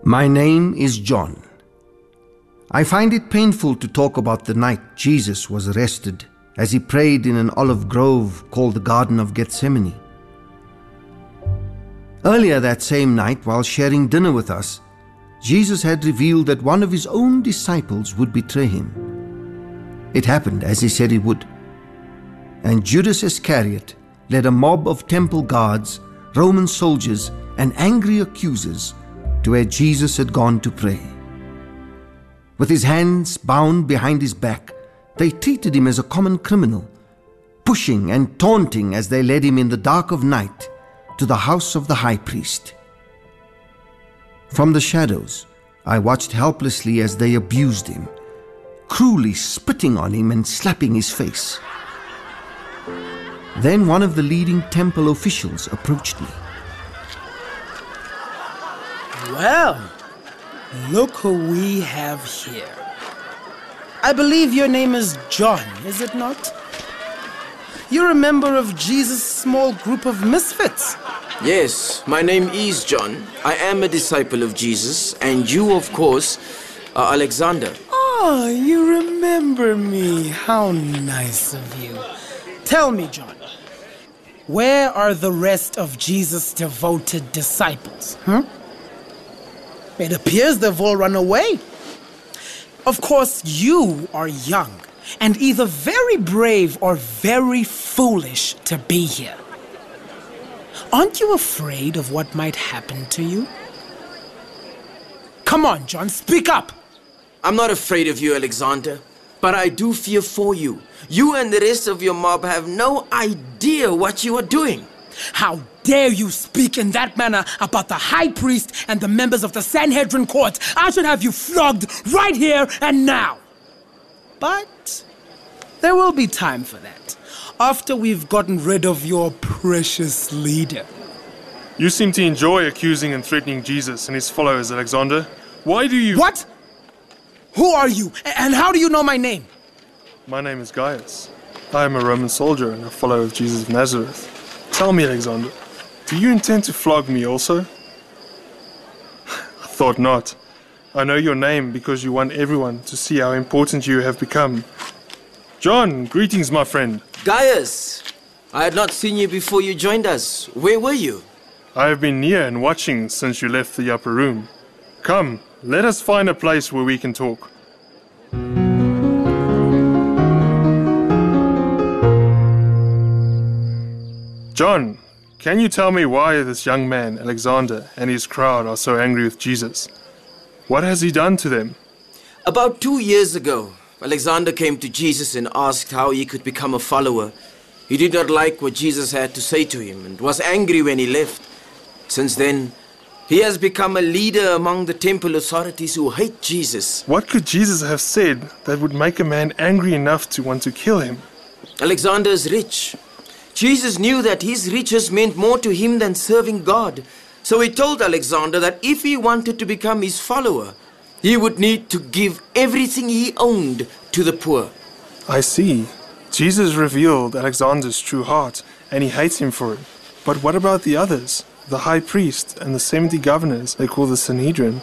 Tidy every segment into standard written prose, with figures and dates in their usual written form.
My name is John. I find it painful to talk about the night Jesus was arrested as he prayed in an olive grove called the Garden of Gethsemane. Earlier that same night, while sharing dinner with us, Jesus had revealed that one of his own disciples would betray him. It happened as he said it would. And Judas Iscariot led a mob of temple guards, Roman soldiers, and angry accusers to where Jesus had gone to pray. With his hands bound behind his back, they treated him as a common criminal, pushing and taunting as they led him in the dark of night to the house of the high priest. From the shadows, I watched helplessly as they abused him, cruelly spitting on him and slapping his face. Then one of the leading temple officials approached me. Well, look who we have here. I believe your name is John, is it not? You're a member of Jesus' small group of misfits. Yes, my name is John. I am a disciple of Jesus, and you, of course, are Alexander. Oh, you remember me. How nice of you. Tell me, John, where are the rest of Jesus' devoted disciples? It appears they've all run away. Of course, you are young and either very brave or very foolish to be here. Aren't you afraid of what might happen to you? Come on, John, speak up. I'm not afraid of you, Alexander, but I do fear for you. You and the rest of your mob have no idea what you are doing. How dare you speak in that manner about the high priest and the members of the Sanhedrin court? I should have you flogged right here and now. But there will be time for that, after we've gotten rid of your precious leader. You seem to enjoy accusing and threatening Jesus and his followers, Alexander. Why do you... What? Who are you? And how do you know my name? My name is Gaius. I am a Roman soldier and a follower of Jesus of Nazareth. Tell me, Alexander, do you intend to flog me also? I thought not. I know your name because you want everyone to see how important you have become. John, greetings, my friend. Gaius, I had not seen you before you joined us. Where were you? I have been near and watching since you left the upper room. Come, let us find a place where we can talk. John, can you tell me why this young man, Alexander, and his crowd are so angry with Jesus? What has he done to them? About 2 years ago, Alexander came to Jesus and asked how he could become a follower. He did not like what Jesus had to say to him and was angry when he left. Since then, he has become a leader among the temple authorities who hate Jesus. What could Jesus have said that would make a man angry enough to want to kill him? Alexander is rich. Jesus knew that his riches meant more to him than serving God. So he told Alexander that if he wanted to become his follower, he would need to give everything he owned to the poor. I see. Jesus revealed Alexander's true heart, and he hates him for it. But what about the others? The high priest and the 70 governors they call the Sanhedrin?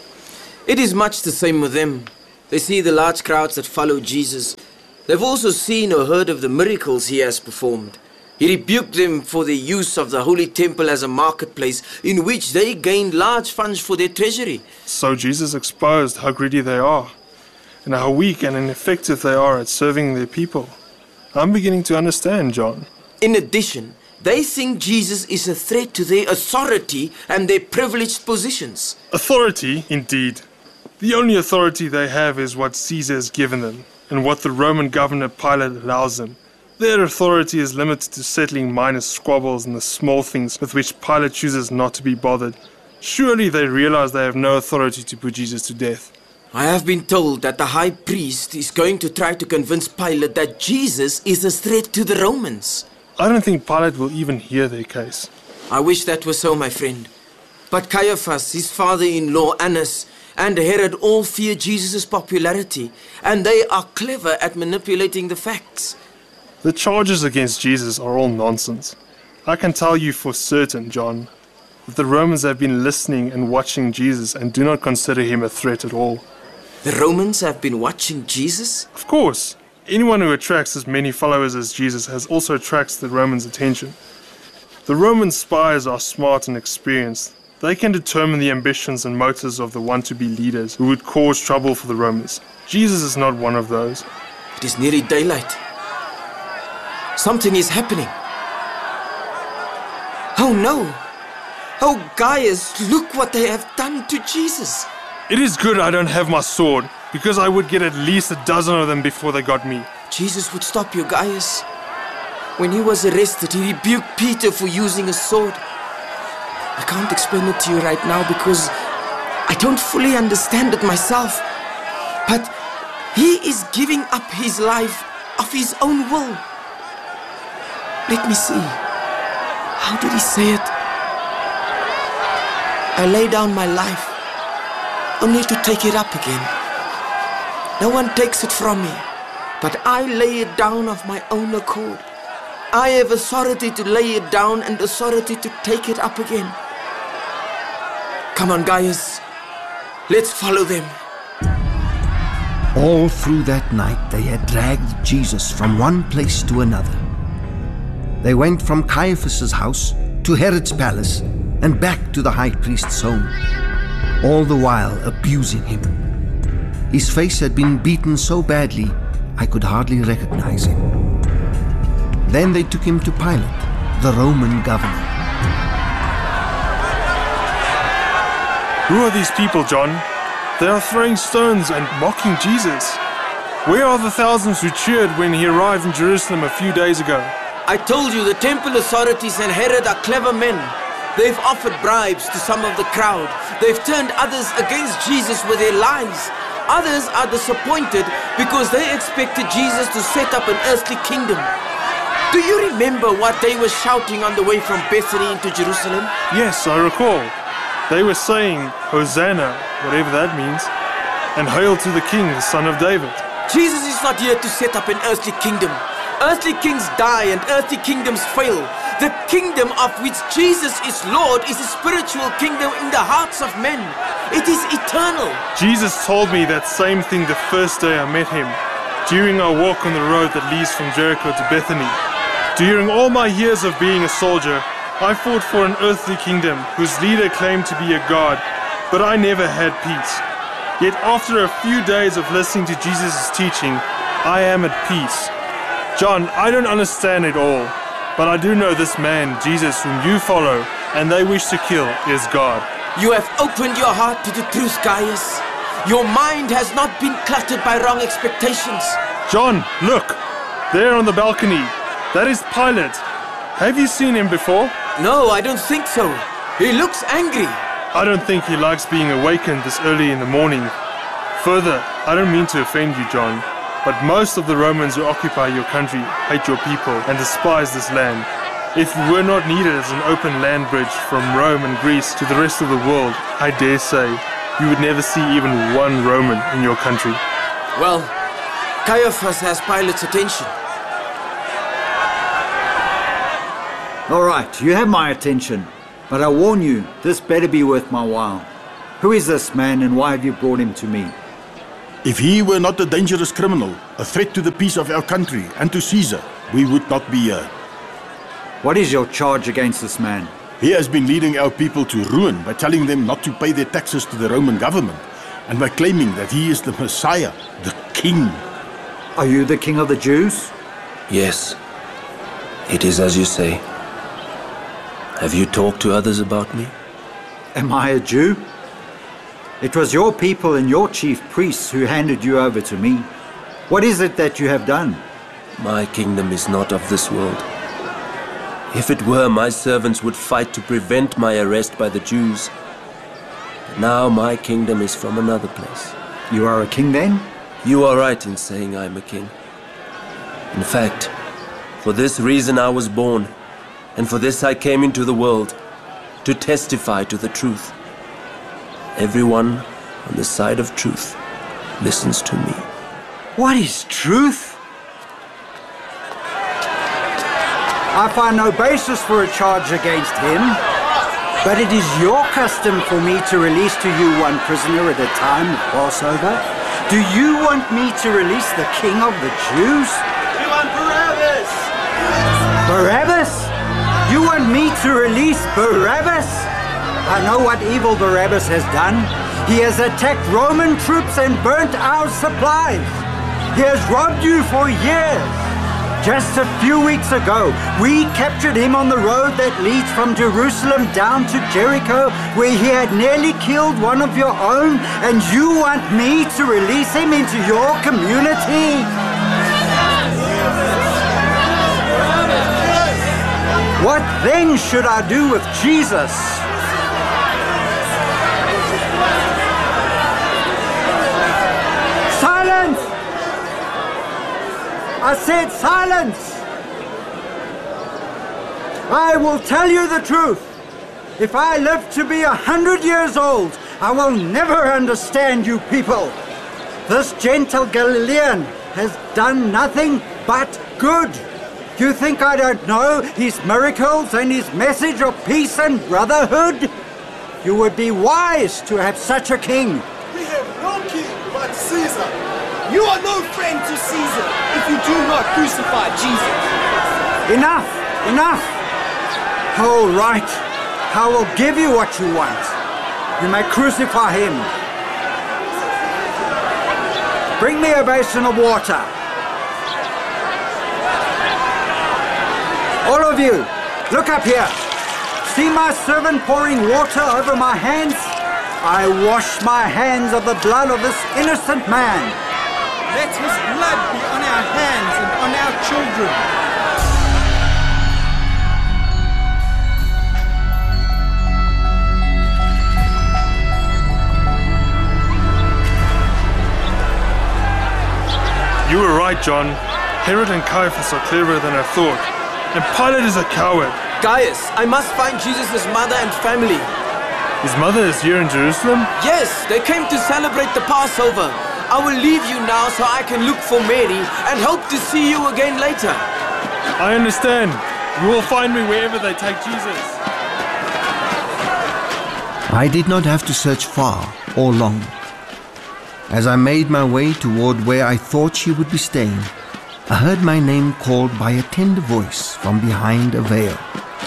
It is much the same with them. They see the large crowds that follow Jesus. They've also seen or heard of the miracles he has performed. He rebuked them for the use of the holy temple as a marketplace in which they gained large funds for their treasury. So Jesus exposed how greedy they are and how weak and ineffective they are at serving their people. I'm beginning to understand, John. In addition, they think Jesus is a threat to their authority and their privileged positions. Authority, indeed. The only authority they have is what Caesar has given them and what the Roman governor Pilate allows them. Their authority is limited to settling minor squabbles and the small things with which Pilate chooses not to be bothered. Surely they realize they have no authority to put Jesus to death. I have been told that the high priest is going to try to convince Pilate that Jesus is a threat to the Romans. I don't think Pilate will even hear their case. I wish that was so, my friend. But Caiaphas, his father-in-law Annas, and Herod all fear Jesus' popularity, and they are clever at manipulating the facts. The charges against Jesus are all nonsense. I can tell you for certain, John. that the Romans have been listening and watching Jesus and do not consider him a threat at all. The Romans have been watching Jesus? Of course, anyone who attracts as many followers as Jesus has also attracts the Romans' attention. The Roman spies are smart and experienced. They can determine the ambitions and motives of the want-to-be leaders who would cause trouble for the Romans. Jesus is not one of those. It is nearly daylight. Something is happening. Oh no! Oh Gaius, look what they have done to Jesus! It is good I don't have my sword, because I would get at least a dozen of them before they got me. Jesus would stop you, Gaius. When he was arrested, he rebuked Peter for using a sword. I can't explain it to you right now because I don't fully understand it myself. But he is giving up his life of his own will. Let me see. How did he say it? I lay down my life only to take it up again. No one takes it from me, but I lay it down of my own accord. I have authority to lay it down and authority to take it up again. Come on, Gaius. Let's follow them. All through that night they had dragged Jesus from one place to another. They went from Caiaphas' house to Herod's palace and back to the high priest's home, all the while abusing him. His face had been beaten so badly I could hardly recognize him. Then they took him to Pilate, the Roman governor. Who are these people, John? They are throwing stones and mocking Jesus. Where are the thousands who cheered when he arrived in Jerusalem a few days ago? I told you the temple authorities and Herod are clever men. They've offered bribes to some of the crowd. They've turned others against Jesus with their lies. Others are disappointed because they expected Jesus to set up an earthly kingdom. Do you remember what they were shouting on the way from Bethany into Jerusalem? Yes, I recall. They were saying, Hosanna, whatever that means, and hail to the King, the Son of David. Jesus is not here to set up an earthly kingdom. Earthly kings die and earthly kingdoms fail. The kingdom of which Jesus is Lord is a spiritual kingdom in the hearts of men. It is eternal. Jesus told me that same thing the first day I met him, during our walk on the road that leads from Jericho to Bethany. During all my years of being a soldier, I fought for an earthly kingdom whose leader claimed to be a god, but I never had peace. Yet after a few days of listening to Jesus' teaching, I am at peace. John, I don't understand it all, but I do know this man, Jesus, whom you follow, and they wish to kill, is God. You have opened your heart to the truth, Gaius. Your mind has not been cluttered by wrong expectations. John, look! There on the balcony. That is Pilate. Have you seen him before? No, I don't think so. He looks angry. I don't think he likes being awakened this early in the morning. Further, I don't mean to offend you, John, but most of the Romans who occupy your country hate your people and despise this land. If you were not needed as an open land bridge from Rome and Greece to the rest of the world, I dare say, you would never see even one Roman in your country. Well, Caiaphas has Pilate's attention. All right, you have my attention, but I warn you, this better be worth my while. Who is this man and why have you brought him to me? If he were not a dangerous criminal, a threat to the peace of our country and to Caesar, we would not be here. What is your charge against this man? He has been leading our people to ruin by telling them not to pay their taxes to the Roman government and by claiming that he is the Messiah, the King. Are you the King of the Jews? Yes, it is as you say. Have you talked to others about me? Am I a Jew? It was your people and your chief priests who handed you over to me. What is it that you have done? My kingdom is not of this world. If it were, my servants would fight to prevent my arrest by the Jews. But now my kingdom is from another place. You are a king then? You are right in saying I am a king. In fact, for this reason I was born, and for this I came into the world, to testify to the truth. Everyone on the side of truth listens to me. What is truth? I find no basis for a charge against him. But it is your custom for me to release to you one prisoner at a time of Passover. Do you want me to release the king of the Jews? We want Barabbas! Barabbas? You want me to release Barabbas? I know what evil Barabbas has done. He has attacked Roman troops and burnt our supplies. He has robbed you for years. Just a few weeks ago, we captured him on the road that leads from Jerusalem down to Jericho, where he had nearly killed one of your own, and you want me to release him into your community? What then should I do with Jesus? Silence! I said silence! I will tell you the truth. If I live to be 100 years old, I will never understand you people. This gentle Galilean has done nothing but good. You think I don't know his miracles and his message of peace and brotherhood? You would be wise to have such a king. We have no king but Caesar. You are no friend to Caesar if you do not crucify Jesus. Enough! Enough! All right. I will give you what you want. You may crucify him. Bring me a basin of water. All of you, look up here. See my servant pouring water over my hands? I wash my hands of the blood of this innocent man. Let his blood be on our hands and on our children. You were right, John. Herod and Caiaphas are cleverer than I thought. And Pilate is a coward. Gaius, I must find Jesus' mother and family. His mother is here in Jerusalem? Yes, they came to celebrate the Passover. I will leave you now so I can look for Mary and hope to see you again later. I understand. You will find me wherever they take Jesus. I did not have to search far or long. As I made my way toward where I thought she would be staying, I heard my name called by a tender voice from behind a veil.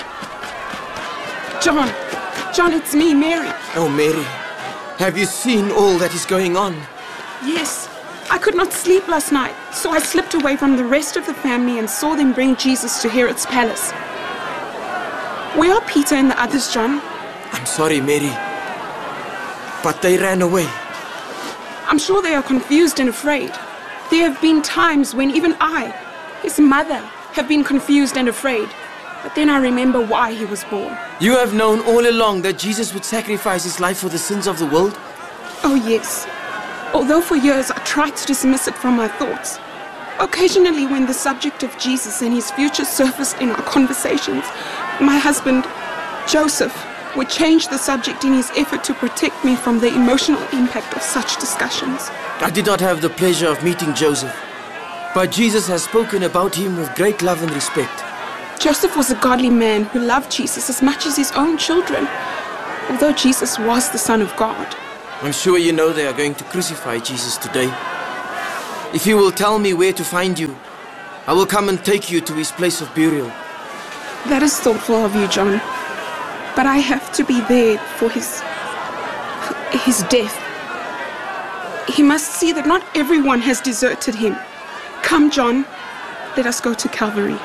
John, it's me, Mary. Oh, Mary, have you seen all that is going on? Yes, I could not sleep last night, so I slipped away from the rest of the family and saw them bring Jesus to Herod's palace. Where are Peter and the others, John? I'm sorry, Mary, but they ran away. I'm sure they are confused and afraid. There have been times when even I, his mother, have been confused and afraid. But then I remember why he was born. You have known all along that Jesus would sacrifice his life for the sins of the world? Oh, yes. Although for years I tried to dismiss it from my thoughts. Occasionally when the subject of Jesus and his future surfaced in our conversations, my husband, Joseph, would change the subject in his effort to protect me from the emotional impact of such discussions. I did not have the pleasure of meeting Joseph, but Jesus has spoken about him with great love and respect. Joseph was a godly man who loved Jesus as much as his own children, although Jesus was the Son of God. I'm sure you know they are going to crucify Jesus today. If you will tell me where to find you, I will come and take you to his place of burial. That is thoughtful of you, John. But I have to be there for his death. He must see that not everyone has deserted him. Come, John, let us go to Calvary.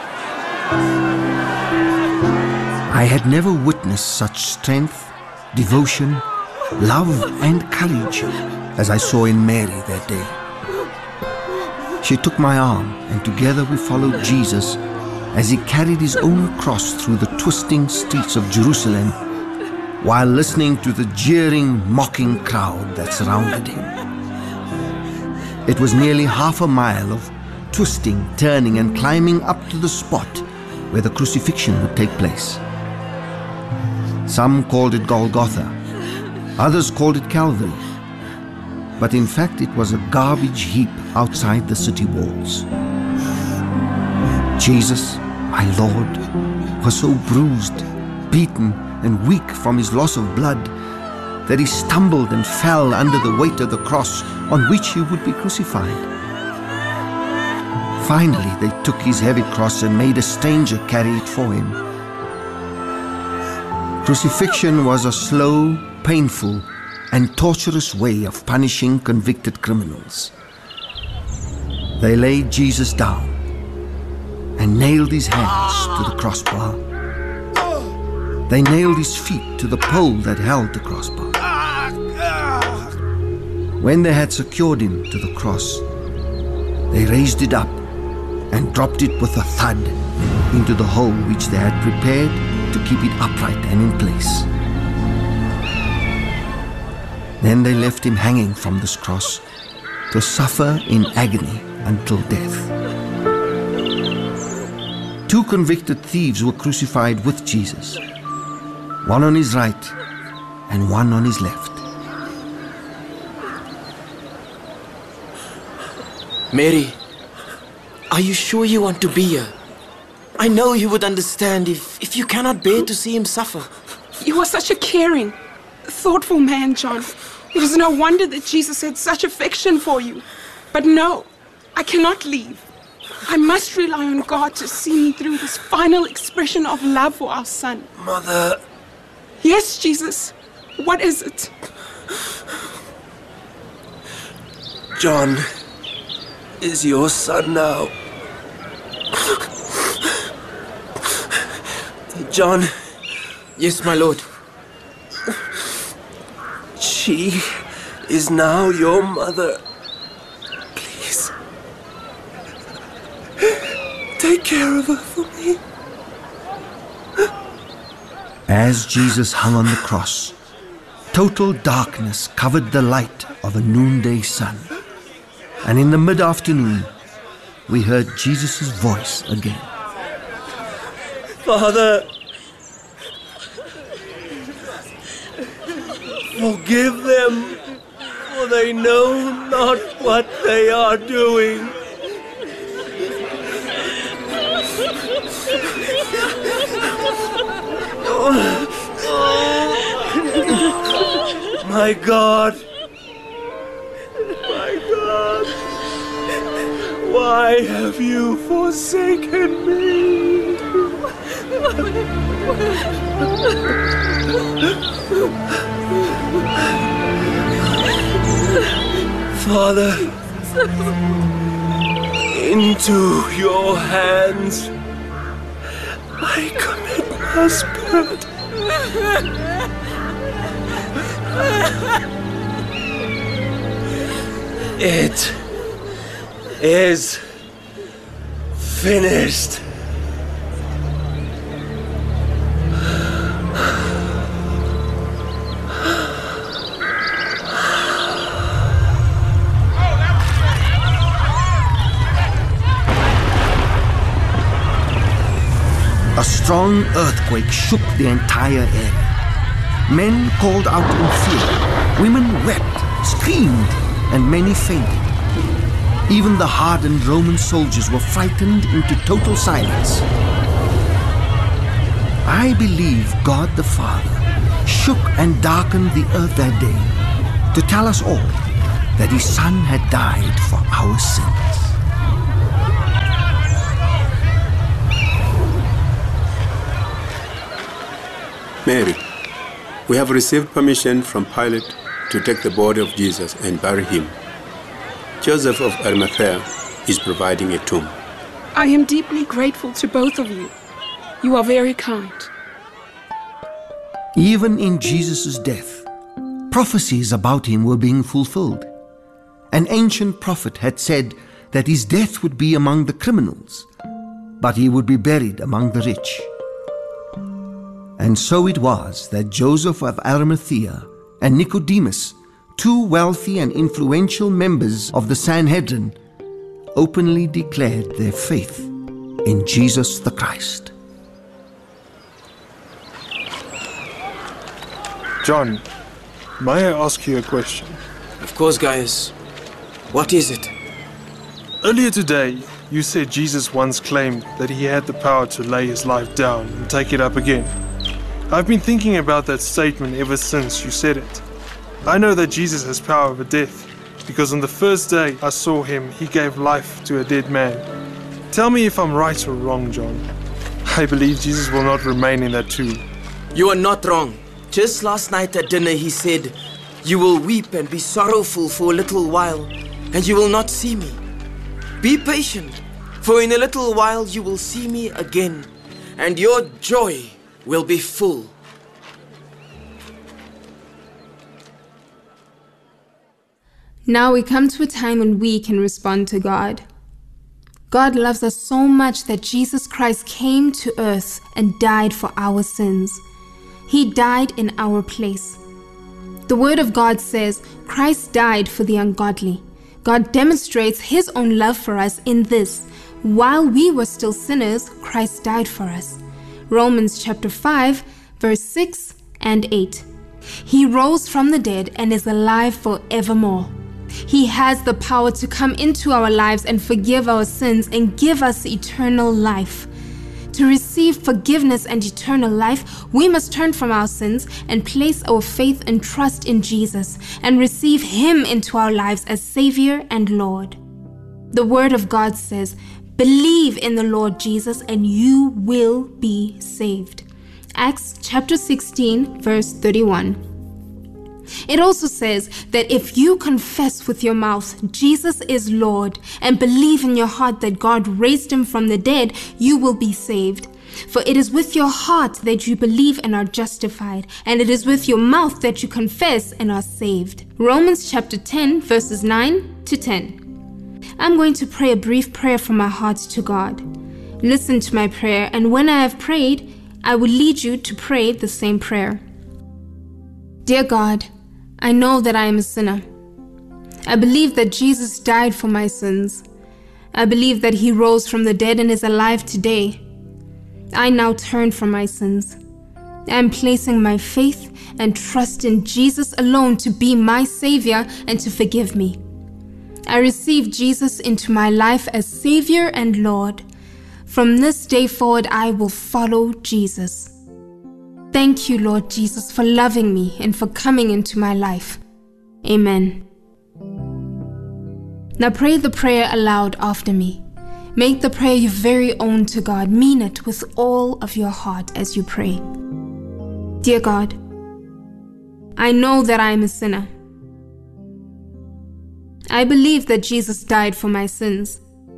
I had never witnessed such strength, devotion, love and courage as I saw in Mary that day. She took my arm and together we followed Jesus as he carried his own cross through the twisting streets of Jerusalem while listening to the jeering, mocking crowd that surrounded him. It was nearly half a mile of twisting, turning and climbing up to the spot where the crucifixion would take place. Some called it Golgotha, others called it Calvary, but in fact it was a garbage heap outside the city walls. Jesus, my Lord, was so bruised, beaten and weak from his loss of blood that he stumbled and fell under the weight of the cross on which he would be crucified. Finally, they took his heavy cross and made a stranger carry it for him. Crucifixion was a slow, painful, and torturous way of punishing convicted criminals. They laid Jesus down and nailed his hands to the crossbar. They nailed his feet to the pole that held the crossbar. When they had secured him to the cross, they raised it up and dropped it with a thud into the hole which they had prepared to keep it upright and in place. Then they left him hanging from this cross to suffer in agony until death. 2 convicted thieves were crucified with Jesus, one on his right and one on his left. Mary, are you sure you want to be here? I know you would understand if you cannot bear to see him suffer. You are such a caring, thoughtful man, John. It is no wonder that Jesus had such affection for you. But no, I cannot leave. I must rely on God to see me through this final expression of love for our son. Mother. Yes, Jesus. What is it? John is your son now. John. Yes, my lord. She is now your mother. Please. Take care of her for me. As Jesus hung on the cross, total darkness covered the light of a noonday sun. And in the mid-afternoon, we heard Jesus' voice again. Father, forgive them, for they know not what they are doing. My God! My God! Why have you forsaken me? Father, into your hands I commit my spirit. It is finished. A strong earthquake shook the entire area. Men called out in fear. Women wept, screamed, and many fainted. Even the hardened Roman soldiers were frightened into total silence. I believe God the Father shook and darkened the earth that day to tell us all that His Son had died for our sins. Mary, we have received permission from Pilate to take the body of Jesus and bury him. Joseph of Arimathea is providing a tomb. I am deeply grateful to both of you. You are very kind. Even in Jesus' death, prophecies about him were being fulfilled. An ancient prophet had said that his death would be among the criminals, but he would be buried among the rich. And so it was that Joseph of Arimathea and Nicodemus, 2 wealthy and influential members of the Sanhedrin, openly declared their faith in Jesus the Christ. John, may I ask you a question? Of course, Gaius. What is it? Earlier today, you said Jesus once claimed that he had the power to lay his life down and take it up again. I've been thinking about that statement ever since you said it. I know that Jesus has power over death, because on the first day I saw him, he gave life to a dead man. Tell me if I'm right or wrong, John. I believe Jesus will not remain in that tomb. You are not wrong. Just last night at dinner he said, "You will weep and be sorrowful for a little while, and you will not see me. Be patient, for in a little while you will see me again, and your joy will be full." Now we come to a time when we can respond to God. God loves us so much that Jesus Christ came to earth and died for our sins. He died in our place. The Word of God says, Christ died for the ungodly. God demonstrates his own love for us in this: while we were still sinners, Christ died for us. Romans chapter 5, verse 6 and 8. He rose from the dead and is alive forevermore. He has the power to come into our lives and forgive our sins and give us eternal life. To receive forgiveness and eternal life, we must turn from our sins and place our faith and trust in Jesus and receive him into our lives as Savior and Lord. The Word of God says, "Believe in the Lord Jesus and you will be saved." Acts chapter 16, verse 31. It also says that if you confess with your mouth Jesus is Lord and believe in your heart that God raised him from the dead, you will be saved. For it is with your heart that you believe and are justified, and it is with your mouth that you confess and are saved. Romans chapter 10, verses 9 to 10. I'm going to pray a brief prayer from my heart to God. Listen to my prayer, and when I have prayed, I will lead you to pray the same prayer. Dear God, I know that I am a sinner. I believe that Jesus died for my sins. I believe that he rose from the dead and is alive today. I now turn from my sins. I am placing my faith and trust in Jesus alone to be my Savior and to forgive me. I receive Jesus into my life as Savior and Lord. From this day forward, I will follow Jesus. Thank you, Lord Jesus, for loving me and for coming into my life. Amen. Now pray the prayer aloud after me. Make the prayer your very own to God. Mean it with all of your heart as you pray. Dear God, I know that I am a sinner. I believe that Jesus died for my sins.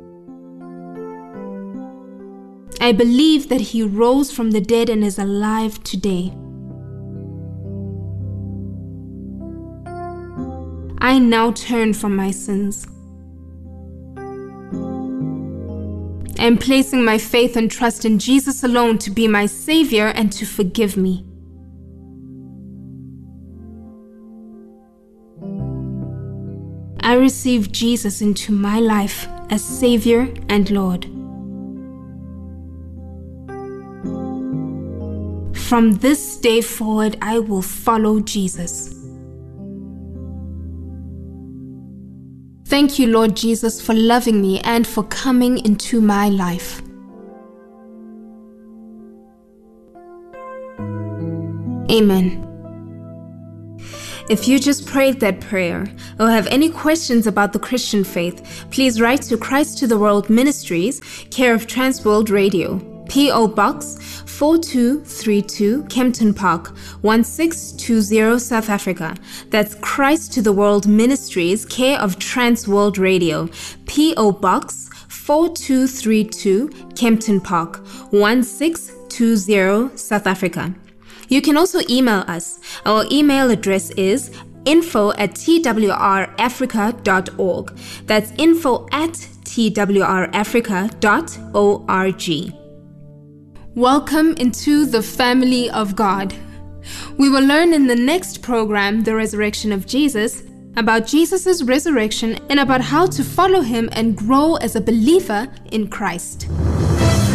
I believe that he rose from the dead and is alive today. I now turn from my sins. I am placing my faith and trust in Jesus alone to be my Savior and to forgive me. I receive Jesus into my life as Savior and Lord. From this day forward, I will follow Jesus. Thank you, Lord Jesus, for loving me and for coming into my life. Amen. If you just prayed that prayer or have any questions about the Christian faith, please write to Christ to the World Ministries, care of Transworld Radio, P.O. Box 4232, Kempton Park, 1620, South Africa. That's Christ to the World Ministries, care of Transworld Radio, P.O. Box 4232, Kempton Park, 1620, South Africa. You can also email us. Our email address is info@twrafrica.org. That's info@twrafrica.org. Welcome into the family of God. We will learn in the next program, The Resurrection of Jesus, about Jesus' resurrection and about how to follow him and grow as a believer in Christ.